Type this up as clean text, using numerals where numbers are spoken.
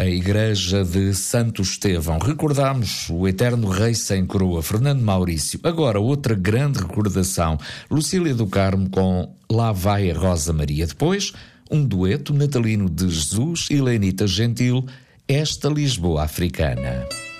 a Igreja de Santo Estevão. Recordamos o eterno rei sem coroa, Fernando Maurício. Agora, outra grande recordação, Lucília do Carmo com Lá Vai a Rosa Maria. Depois, um dueto natalino de Jesus e Lenita Gentil, Esta Lisboa Africana.